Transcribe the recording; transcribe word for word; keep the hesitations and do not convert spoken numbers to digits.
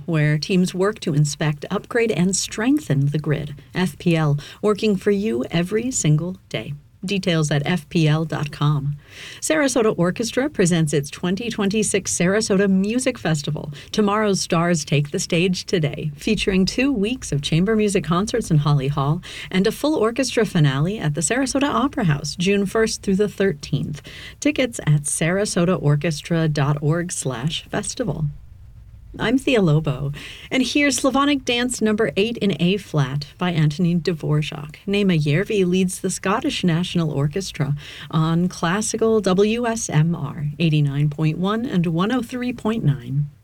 where teams work to inspect, upgrade, and strengthen the grid. F P L, working for you every single day. Details at f p l dot com. Sarasota Orchestra presents its twenty twenty-six Sarasota Music Festival. Tomorrow's stars take the stage today, featuring two weeks of chamber music concerts in Holly Hall and a full orchestra finale at the Sarasota Opera House, June first through the thirteenth. Tickets at sarasota orchestra dot org slash festival. I'm Thea Lobo, and here's Slavonic Dance number eight in A-flat by Anthony Dvorak. Nema Järvi leads the Scottish National Orchestra on classical W S M R eighty-nine point one and one oh three point nine.